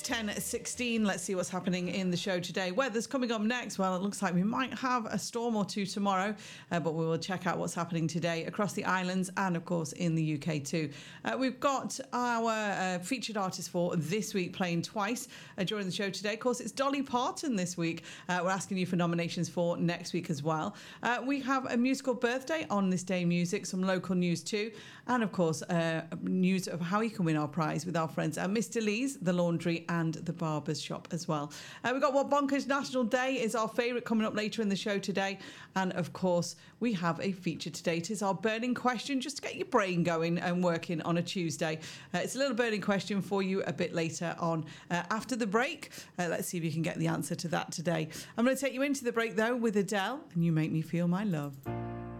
10:16. Let's see what's happening in the show today. Weather's coming up next. Well, it looks like we might have a storm or two tomorrow, but we will check out what's happening today across the islands and, of course, in the UK too. We've got our featured artist for this week playing twice during the show today. Of course, it's Dolly Parton this week. We're asking you for nominations for next week as well. We have a musical birthday on This Day Music, some local news too, and, of course, news of how you can win our prize with our friends at Mr. Lee's, The Laundry and The Barber's Shop as well. We've got What Bonkers National Day is our favourite coming up later in the show today. And, of course, we have a feature today. It is our burning question, just to get your brain going and working on a Tuesday. It's a little burning question for you a bit later on after the break. Let's see if you can get the answer to that today. I'm going to take you into the break, though, with Adele, and You Make Me Feel My Love.